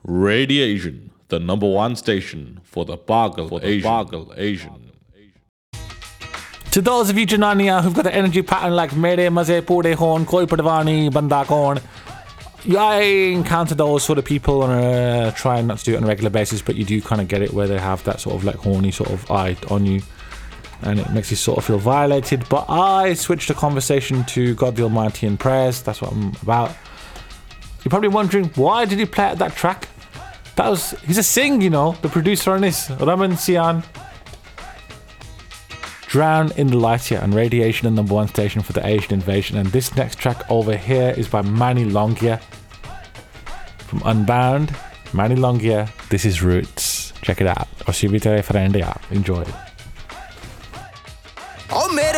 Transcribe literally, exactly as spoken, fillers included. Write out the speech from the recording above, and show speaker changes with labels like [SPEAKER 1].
[SPEAKER 1] Radiation, the number one station for the Bagal for the Asian. Bagal Asian.
[SPEAKER 2] To those of you Janania who've got an energy pattern like Mere Maze Pure Hon, Koi Padvani, Bandakon, I encounter those sort of people and uh, try not to do it on a regular basis, but you do kind of get it where they have that sort of like horny sort of eye on you and it makes you sort of feel violated. But I switched the conversation to God the Almighty and prayers. That's what I'm about. You're probably wondering, why did he play out that track? That was, he's a sing, you know, the producer on this, Raman Sian. Drown in the Light here on Radiation, the number one station for the Asian invasion. And this next track over here is by Mani Longia from Unbound. Mani Longia, this is Roots. Check it out. Or subite friend, yeah. Enjoy it.
[SPEAKER 3] Oh, mere